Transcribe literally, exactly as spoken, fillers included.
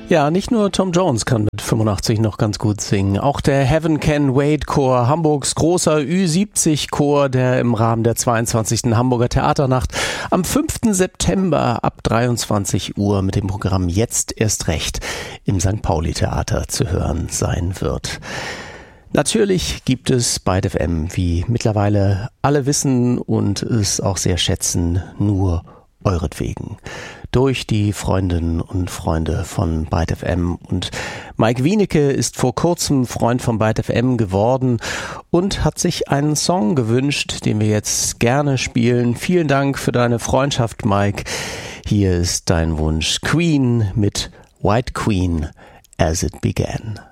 Ja, nicht nur Tom Jones kann mit fünfundachtzig noch ganz gut singen. Auch der Heaven Can Wait Chor, Hamburgs großer Ü siebzig Chor, der im Rahmen der zweiundzwanzigsten Hamburger Theaternacht am fünften September ab dreiundzwanzig Uhr mit dem Programm Jetzt erst recht im Sankt Pauli Theater zu hören sein wird. Natürlich gibt es bei Byte F M, wie mittlerweile alle wissen und es auch sehr schätzen, nur euretwegen. Durch die Freundinnen und Freunde von Byte F M. Und Mike Wienecke ist vor kurzem Freund von Byte F M geworden und hat sich einen Song gewünscht, den wir jetzt gerne spielen. Vielen Dank für deine Freundschaft, Mike. Hier ist dein Wunsch. Queen mit White Queen, As It Began.